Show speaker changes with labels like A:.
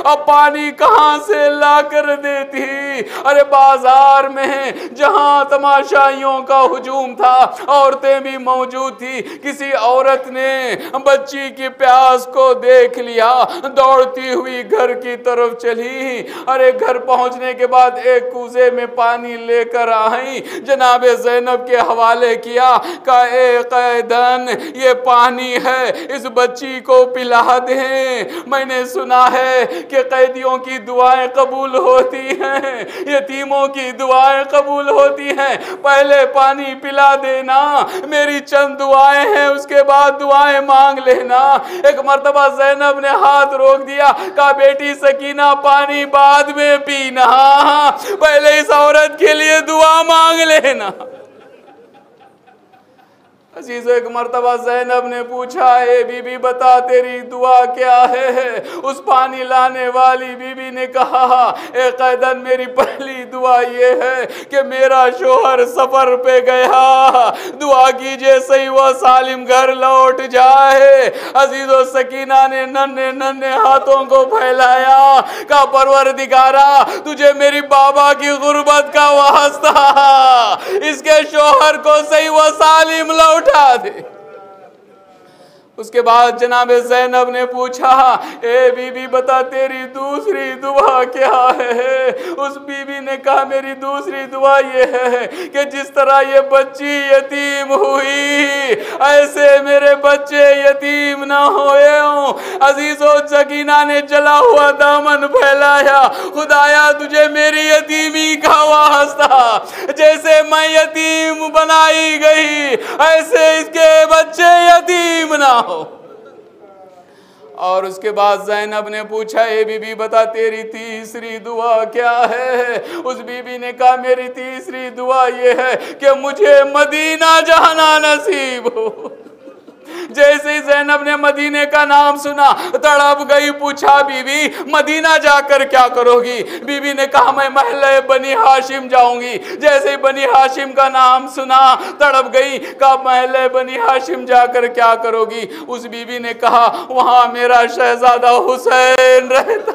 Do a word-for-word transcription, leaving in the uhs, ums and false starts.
A: अब पानी कहां से ला कर देती। अरे बाजार में जहां तमाशाइयों का हुजूम था, औरतें भी मौजूद थी, किसी औरत ने बच्ची की प्यास को देख लिया, दौड़ती हुई घर की तरफ चली। अरे घर पहुंचने के बाद एक कूजे में पानी लेकर आई, जनाबे ज़ैनब के हवाले किया, कहा ए कैदन ये पानी है, इस बच्ची को पिला दे। मैंने सुना है कि कैदियों की दुआएं कबूल होती हैं, यतीमों की दुआएं कबूल होती हैं, पहले पानी पिला देना, मेरी चंद दुआएं हैं उसके बाद दुआएं मांग लेना। एक मर्तबा ज़ैनब ने हाथ रोक दिया, कहा बेटी सकीना पानी बाद में पीना, पहले इस औरत के लिए दुआ मांग लेना। अजीज एक मर्तबा ज़ैनब ने पूछा, ए बीबी बता तेरी दुआ क्या है। उस पानी लाने वाली बीबी ने कहा, ए कैदन मेरी पहली दुआ ये है कि मेरा शोहर सफर पे गया, दुआ कीजिए सही वो सालिम घर लौट जाए। अजीजो सकीना ने नन्हे नन्हे हाथों को फैलाया, कहा परवरदिगारा तुझे मेरी बाबा की गुर्बत का वास्ता, इसके शोहर को सही वो सालिम लौट उठा दे। उसके बाद जनाबे ज़ैनब ने पूछा, ए बीबी बता तेरी दूसरी दुआ क्या है। उस बीबी ने कहा मेरी दूसरी दुआ ये है कि जिस तरह ये बच्ची यतीम हुई ऐसे मेरे बच्चे यतीम ना होए हों। अजीजो सकीना ने जला हुआ दामन फैलाया, खुदाया तुझे मेरी यतीमी का वास्ता, जैसे मैं यतीम बनाई गई ऐसे इसके बच्चे यतीम ना हो। और उसके बाद ज़ैनब ने पूछा, ए बीबी बता तेरी तीसरी दुआ क्या है। उस बीबी ने कहा मेरी तीसरी दुआ ये है कि मुझे मदीना जाना नसीब हो। जैसे ही ज़ैनब ने मदीने का नाम सुना तड़प गई, पूछा बीबी मदीना जाकर क्या करोगी। बीबी ने कहा मैं महले बनी हाशिम जाऊंगी। जैसे ही बनी हाशिम का नाम सुना तड़प गई, कहा महले बनी हाशिम जाकर क्या करोगी। उस बीबी ने कहा वहां मेरा शहजादा हुसैन रहता